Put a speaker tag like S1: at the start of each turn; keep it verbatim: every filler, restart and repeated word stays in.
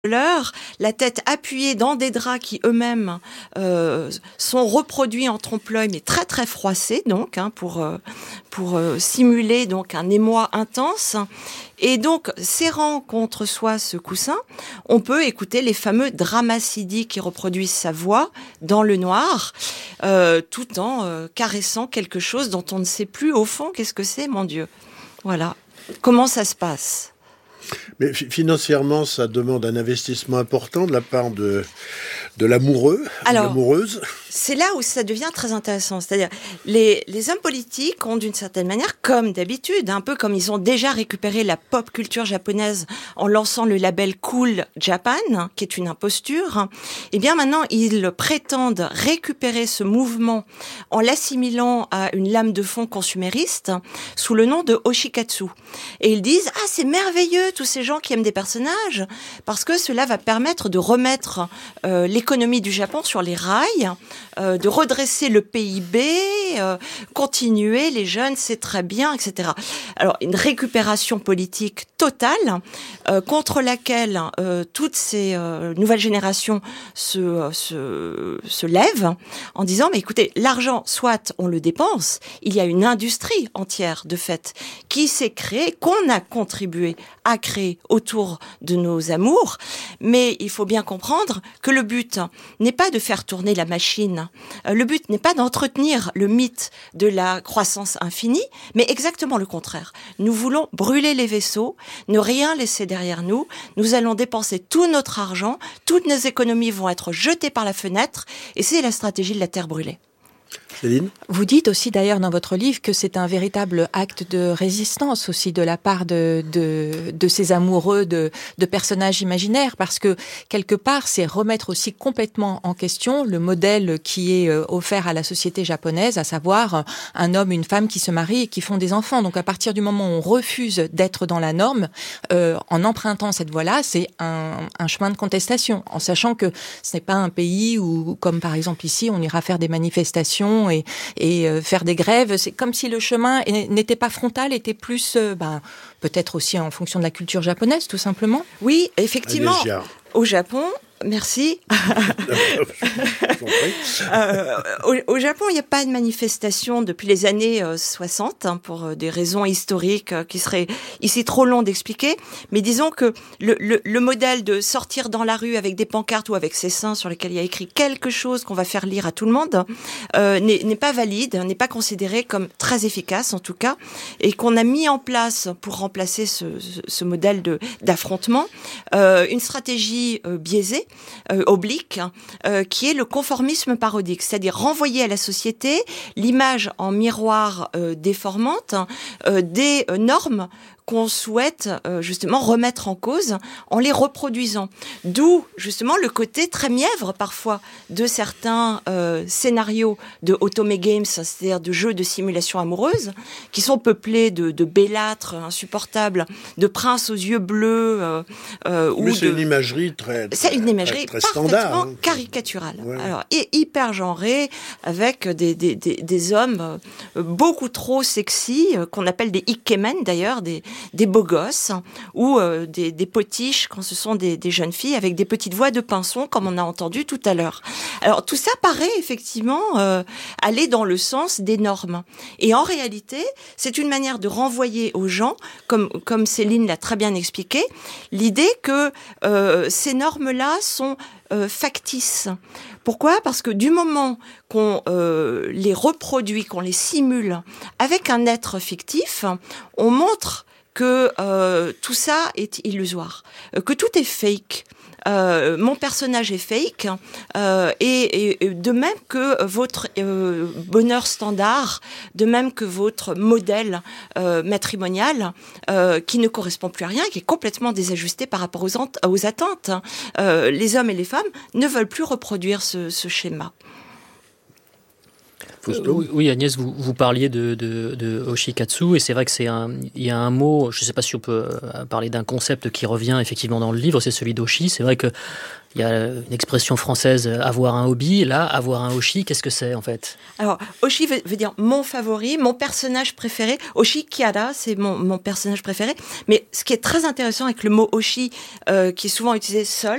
S1: l'heure, la tête appuyée dans des draps qui eux-mêmes euh, sont reproduits en trompe-l'œil, mais très très froissés donc, hein, pour euh, pour euh, simuler donc un émoi intense. Et donc, serrant contre soi ce coussin, on peut écouter les fameux dramacidis qui reproduisent sa voix dans le noir, euh, tout en euh, caressant quelque chose dont on ne sait plus au fond qu'est-ce que c'est, mon Dieu. Voilà. Comment ça se passe ?
S2: Mais financièrement, ça demande un investissement important de la part de, de l'amoureux,
S1: Alors,
S2: de l'amoureuse.
S1: C'est là où ça devient très intéressant. C'est-à-dire, les, les hommes politiques ont d'une certaine manière, comme d'habitude, un peu comme ils ont déjà récupéré la pop culture japonaise en lançant le label Cool Japan, qui est une imposture, eh bien maintenant, ils prétendent récupérer ce mouvement en l'assimilant à une lame de fond consumériste sous le nom de Oshikatsu. Et ils disent, ah, c'est merveilleux, tous ces gens qui aiment des personnages, parce que cela va permettre de remettre euh, l'économie du Japon sur les rails, euh, de redresser le P I B, euh, continuer, les jeunes, c'est très bien, et cetera. Alors, une récupération politique totale, euh, contre laquelle euh, toutes ces euh, nouvelles générations se, se, se lèvent en disant, mais écoutez, l'argent, soit on le dépense, il y a une industrie entière, de fait, qui s'est créée, qu'on a contribué à créer autour de nos amours, mais il faut bien comprendre que le but n'est pas de faire tourner la machine, le but n'est pas d'entretenir le mythe de la croissance infinie, mais exactement le contraire. Nous voulons brûler les vaisseaux, ne rien laisser derrière nous, nous allons dépenser tout notre argent, toutes nos économies vont être jetées par la fenêtre, et c'est la stratégie de la terre brûlée.
S2: Céline ?
S3: Vous dites aussi d'ailleurs dans votre livre que c'est un véritable acte de résistance aussi de la part de de, de ces amoureux de, de personnages imaginaires, parce que quelque part c'est remettre aussi complètement en question le modèle qui est offert à la société japonaise, à savoir un homme, une femme qui se marient et qui font des enfants. Donc à partir du moment où on refuse d'être dans la norme, euh, en empruntant cette voie-là, c'est un, un chemin de contestation, en sachant que ce n'est pas un pays où, comme par exemple ici, on ira faire des manifestations et, et euh, faire des grèves. C'est comme si le chemin n'était pas frontal, était plus, euh, ben, peut-être aussi en fonction de la culture japonaise, tout simplement.
S1: Oui, effectivement. Au Japon, merci. euh, au, au Japon, il n'y a pas de manifestation depuis les années euh, soixante, hein, pour euh, des raisons historiques euh, qui seraient ici trop longs d'expliquer. Mais disons que le, le, le modèle de sortir dans la rue avec des pancartes ou avec ses seins sur lesquels il y a écrit quelque chose qu'on va faire lire à tout le monde euh, n'est, n'est pas valide, n'est pas considéré comme très efficace en tout cas, et qu'on a mis en place pour remplacer ce, ce, ce modèle de, d'affrontement euh, une stratégie Euh, biaisé, euh, oblique, euh, qui est le conformisme parodique, c'est-à-dire renvoyer à la société l'image en miroir euh, déformante euh, des euh, normes qu'on souhaite euh, justement remettre en cause en les reproduisant. D'où justement le côté très mièvre parfois de certains euh, scénarios de Otome Games, c'est-à-dire de jeux de simulation amoureuse, qui sont peuplés de, de bellâtres insupportables, de princes aux yeux bleus. Euh, euh,
S2: Mais
S1: ou
S2: c'est
S1: de...
S2: une imagerie très, très
S1: C'est une imagerie
S2: très, très
S1: parfaitement
S2: standard, hein.
S1: caricaturale.
S2: Ouais.
S1: Alors, et hyper genrée, avec des, des, des, des hommes euh, beaucoup trop sexy, euh, qu'on appelle des ikemen d'ailleurs, des des beaux gosses, ou euh, des, des potiches quand ce sont des, des jeunes filles avec des petites voix de pinson, comme on a entendu tout à l'heure. Alors tout ça paraît effectivement euh, aller dans le sens des normes. Et en réalité, c'est une manière de renvoyer aux gens, comme, comme Céline l'a très bien expliqué, l'idée que euh, ces normes-là sont Euh, factices. Pourquoi ? Parce que du moment qu'on euh, les reproduit, qu'on les simule avec un être fictif, on montre que euh, tout ça est illusoire, euh, que tout est fake. Euh, mon personnage est fake, euh, et, et, et de même que votre euh, bonheur standard, de même que votre modèle euh, matrimonial, euh, qui ne correspond plus à rien, qui est complètement désajusté par rapport aux, ent- aux attentes. Euh, les hommes et les femmes ne veulent plus reproduire ce, ce schéma.
S2: Fausto.
S4: Oui, oui, Agnès, vous, vous parliez de, de, de Oshikatsu, et c'est vrai que c'est un, il y a un mot, je ne sais pas si on peut parler d'un concept qui revient effectivement dans le livre, c'est celui d'Oshi. C'est vrai que il y a une expression française, avoir un hobby. Là, avoir un Oshi, qu'est-ce que c'est en fait?
S1: Alors, Oshi veut, veut dire mon favori, mon personnage préféré. Oshi Kiara, c'est mon, mon personnage préféré. Mais ce qui est très intéressant avec le mot Oshi, euh, qui est souvent utilisé seul,